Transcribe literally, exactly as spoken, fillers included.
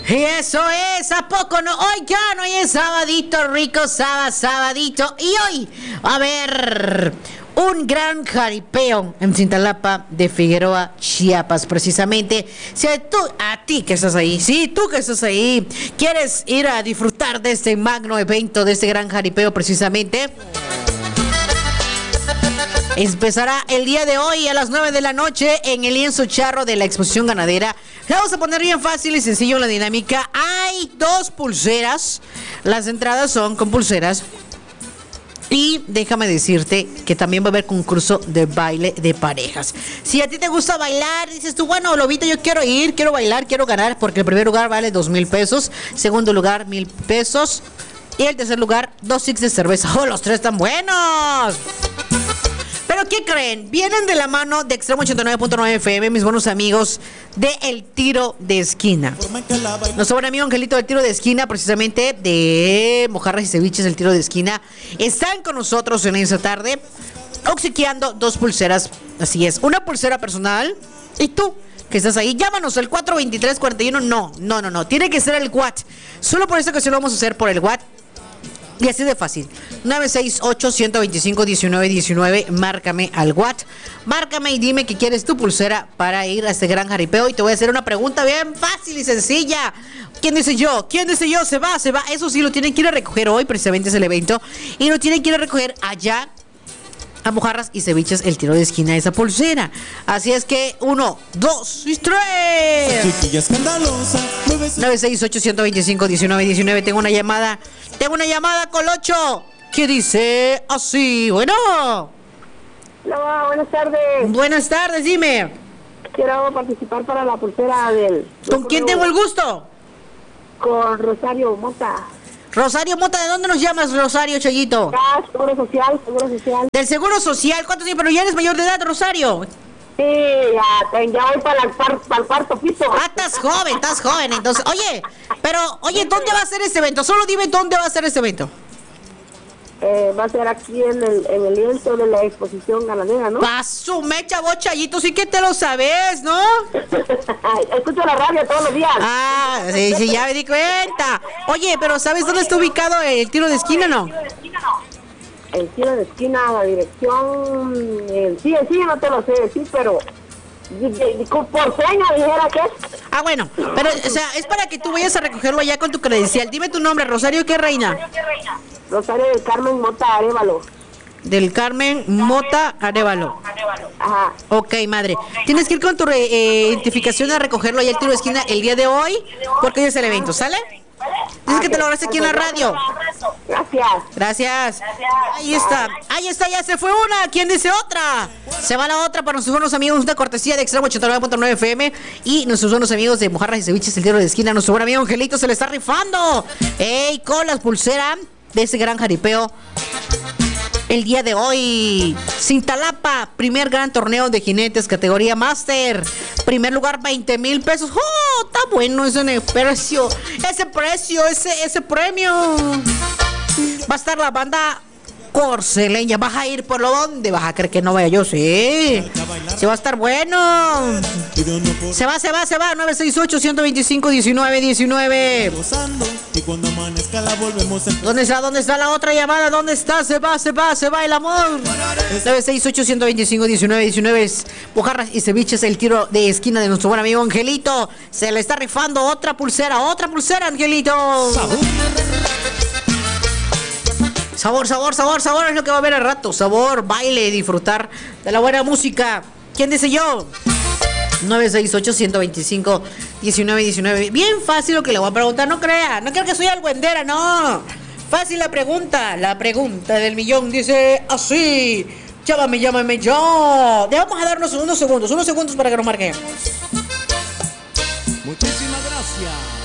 Y eso es, ¿a poco no? Oigan, hoy es sabadito rico, sábado, sabadito. Y hoy, a ver, un gran jaripeo en Cintalapa de Figueroa, Chiapas, precisamente. Si tú, a ti que estás ahí, sí, tú que estás ahí, quieres ir a disfrutar de este magno evento, de este gran jaripeo, precisamente, empezará el día de hoy a las nueve de la noche en el lienzo charro de la exposición ganadera. Le vamos a poner bien fácil y sencillo la dinámica. Hay dos pulseras. Las entradas son con pulseras. Y déjame decirte que también va a haber concurso de baile de parejas. Si a ti te gusta bailar, dices tú, bueno, Lobito, yo quiero ir, quiero bailar, quiero ganar, porque el primer lugar vale dos mil pesos, segundo lugar mil pesos y el tercer lugar dos six de cerveza. ¡Oh, los tres están buenos! ¿Pero qué creen? Vienen de la mano de Extremo ochenta y nueve punto nueve F M, mis buenos amigos de El Tiro de Esquina. Nuestro buen amigo Angelito del Tiro de Esquina, precisamente de Mojarras y Ceviches, El Tiro de Esquina, están con nosotros en esta tarde, obsequiando dos pulseras. Así es, una pulsera personal. Y tú, que estás ahí, llámanos al cuatro veintitrés cuarenta y uno. No, no, no, no, tiene que ser el Watt. Solo por esta ocasión lo vamos a hacer por el Watt. Y así de fácil, nueve seis ocho, uno dos cinco, uno nueve uno nueve, márcame al WhatsApp, márcame y dime que quieres tu pulsera para ir a este gran jaripeo. Y te voy a hacer una pregunta bien fácil y sencilla. ¿Quién dice yo? ¿Quién dice yo? Se va, se va. Eso sí, lo tienen que ir a recoger hoy, precisamente es el evento. Y lo tienen que ir a recoger allá a Mojarras y Ceviches, El Tiro de Esquina, esa pulsera. Así es que, uno, dos y tres. nueve seis ocho, uno dos cinco, uno nueve uno nueve. Tengo una llamada. Tengo una llamada, Colocho, que dice así. Bueno. Hola, buenas tardes. Buenas tardes, dime. Quiero participar para la pulsera del... ¿Con quién tengo el gusto? Con Rosario Mota. Rosario Mota, ¿de dónde nos llamas, Rosario Chollito? Ah, Seguro Social, Seguro Social. Del Seguro Social. ¿Cuánto tiempo? Pero ya eres mayor de edad, Rosario. Sí, ya, ya voy para el, par, para el cuarto piso. Ah, estás joven, estás joven. Entonces, oye, pero, oye, ¿dónde va a ser este evento? Solo dime dónde va a ser este evento. Eh, va a ser aquí en el, en el lienzo de la exposición ganadera, ¿no? Paso, mecha, vos, Chayito, sí que te lo sabes, ¿no? Escucho la radio todos los días. Ah, sí, sí, ya me di cuenta. Oye, pero ¿sabes dónde está ubicado el Tiro de Esquina, no? El Tiro de Esquina, la dirección... El, sí, sí, no te lo sé decir, pero... Por sueño dijera que es. Ah, bueno, pero, o sea, es para que tú vayas a recogerlo allá con tu credencial. Dime tu nombre, Rosario, ¿qué reina? Rosario del Carmen Mota Arevalo. Del Carmen Mota Arevalo. Ajá. Ok, madre. Tienes que ir con tu re, eh, identificación a recogerlo allá al Tiro de Esquina el día de hoy, porque hoy es el evento, ¿sale? Dices que te lo lograste aquí en la radio. Gracias. Gracias. Ahí está. Ahí está, ya se fue una. ¿Quién dice otra? Se va la otra para nuestros buenos amigos. Una cortesía de Extremo ochenta y nueve punto nueve F M. Y nuestros buenos amigos de Mojarras y Ceviches, El Tiro de Esquina. Nuestro buen amigo Angelito se le está rifando. ¡Ey! Con las pulseras de ese gran jaripeo. El día de hoy, Cintalapa, primer gran torneo de jinetes, categoría máster. Primer lugar, veinte mil pesos. ¡Oh! Está bueno ese precio. Ese precio, ese, ese premio. Va a estar la banda Corceleña. ¿Vas a ir por lo donde? ¿Vas a creer que no vaya yo? Sí. Se va a estar bueno. Se va, se va, se va. nueve seis ocho, uno dos cinco, uno nueve uno nueve. ¿Dónde está? ¿Dónde está la otra llamada? ¿Dónde está? Se va, se va, se va el amor. nueve seis ocho, uno dos cinco, uno nueve uno nueve. Mojarras y Ceviches, El Tiro de Esquina de nuestro buen amigo Angelito. Se le está rifando otra pulsera, otra pulsera, Angelito. Sabor, sabor, sabor, sabor es lo que va a haber al rato. Sabor, baile, disfrutar de la buena música. ¿Quién dice yo? nueve seis ocho, uno dos cinco, uno nueve uno nueve. Bien fácil lo que le voy a preguntar. No crea, no creo que soy albuendera, no. Fácil la pregunta. La pregunta del millón dice así. Llámame, llámame yo. Le vamos a darnos unos segundos, unos segundos para que nos marquen. Muchísimas gracias.